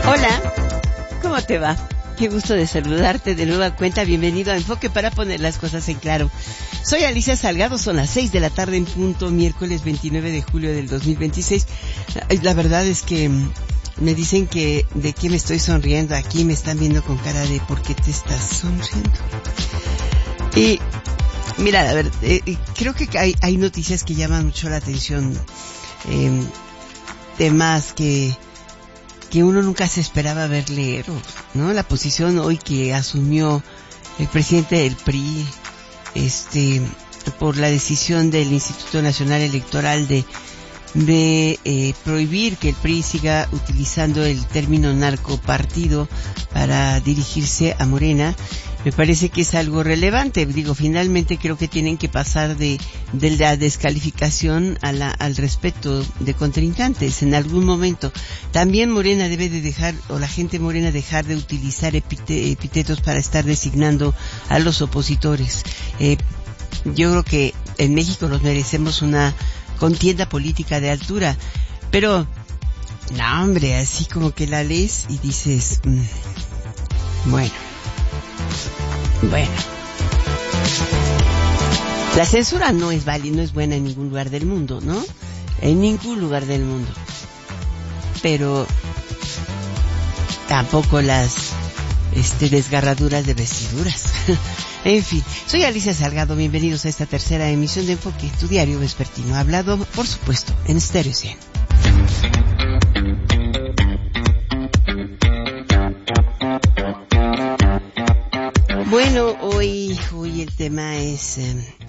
Hola, ¿cómo te va? Qué gusto de saludarte de nueva cuenta. Bienvenido a Enfoque para poner las cosas en claro. Soy Alicia Salgado, son las 6 de la tarde en punto, miércoles 29 de julio del 2026. La verdad es que me dicen que de qué me estoy sonriendo. Aquí me están viendo con cara de ¿por qué te estás sonriendo? Y mira, a ver, creo que hay noticias que llaman mucho la atención, temas que uno nunca se esperaba ver leer, ¿no? La posición hoy que asumió el presidente del PRI, por la decisión del Instituto Nacional Electoral de prohibir que el PRI siga utilizando el término narcopartido para dirigirse a Morena. Me parece que es algo relevante. Digo, finalmente creo que tienen que pasar de la descalificación al respeto de contrincantes en algún momento. También Morena debe de dejar, o la gente morena dejar de utilizar epítetos para estar designando a los opositores. Yo creo que en México nos merecemos una contienda política de altura, pero no, hombre, así como que la lees y dices, bueno. La censura no es válida, no es buena en ningún lugar del mundo, ¿no? En ningún lugar del mundo. Pero tampoco las desgarraduras de vestiduras. En fin, soy Alicia Salgado, bienvenidos a esta tercera emisión de Enfoque, tu diario vespertino, hablado, por supuesto, en Stereo 100. Bueno, hoy el tema es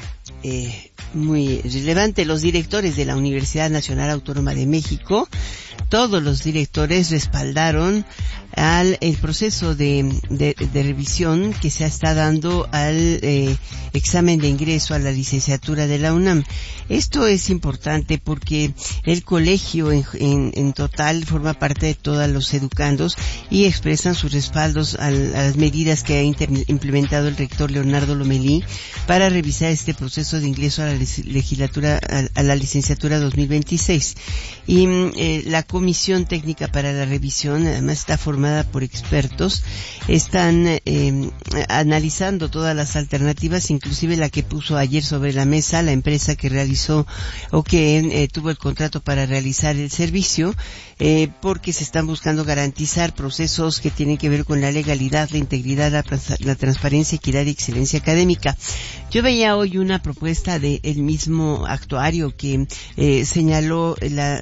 muy relevante. Los directores de la Universidad Nacional Autónoma de México, todos los directores respaldaron el proceso de revisión que se está dando al examen de ingreso a la licenciatura de la UNAM. Esto es importante porque el colegio en total forma parte de todos los educandos y expresan sus respaldos a las medidas que ha implementado el rector Leonardo Lomelí para revisar este proceso de ingreso a la licenciatura 2026. Y la Comisión Técnica para la Revisión, además, está formada por expertos. Están analizando todas las alternativas, inclusive la que puso ayer sobre la mesa la empresa que realizó o que tuvo el contrato para realizar el servicio, porque se están buscando garantizar procesos que tienen que ver con la legalidad, la integridad, la transparencia, equidad y excelencia académica. Yo veía hoy una propuesta del mismo actuario que señaló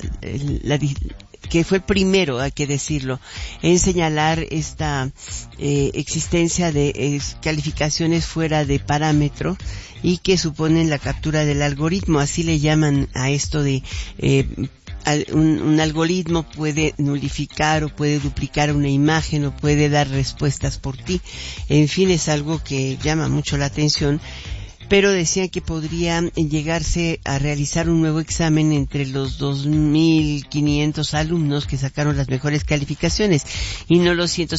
que fue el primero, hay que decirlo, en señalar esta existencia de calificaciones fuera de parámetro y que suponen la captura del algoritmo. Así le llaman a esto de un algoritmo puede nulificar o puede duplicar una imagen o puede dar respuestas por ti. En fin, es algo que llama mucho la atención. Pero decían que podría llegarse a realizar un nuevo examen entre los 2.500 alumnos que sacaron las mejores calificaciones y no los